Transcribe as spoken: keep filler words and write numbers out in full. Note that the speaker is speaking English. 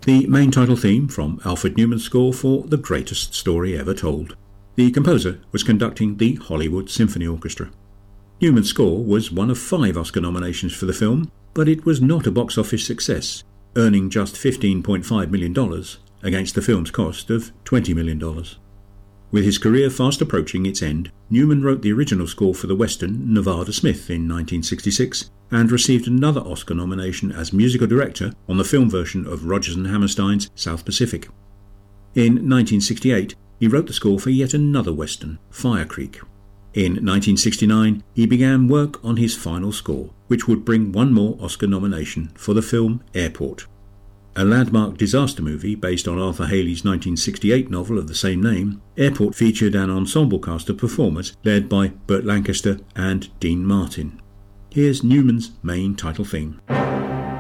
The main title theme from Alfred Newman's score for The Greatest Story Ever Told. The composer was conducting the Hollywood Symphony Orchestra. Newman's score was one of five Oscar nominations for the film, but it was not a box office success, earning just fifteen point five million dollars against the film's cost of twenty million dollars. With his career fast approaching its end, Newman wrote the original score for the western Nevada Smith in nineteen sixty-six and received another Oscar nomination as musical director on the film version of Rodgers and Hammerstein's South Pacific. In nineteen sixty-eight, he wrote the score for yet another western, Fire Creek. In nineteen sixty-nine, he began work on his final score, which would bring one more Oscar nomination for the film Airport. A landmark disaster movie based on Arthur Haley's nineteen sixty-eight novel of the same name, Airport featured an ensemble cast of performers led by Burt Lancaster and Dean Martin. Here's Newman's main title theme.